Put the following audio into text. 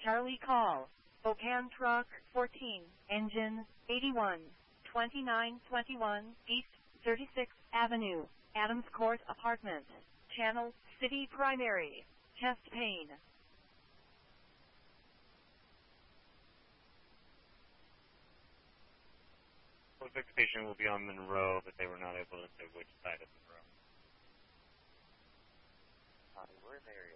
Charlie call. Okan truck 14, engine 81, 2921 East 36th Avenue, Adams Court Apartment, Channel, City Primary, chest pain. Looks like the patient will be on Monroe, but they were not able to say which side of Monroe. We're in the area.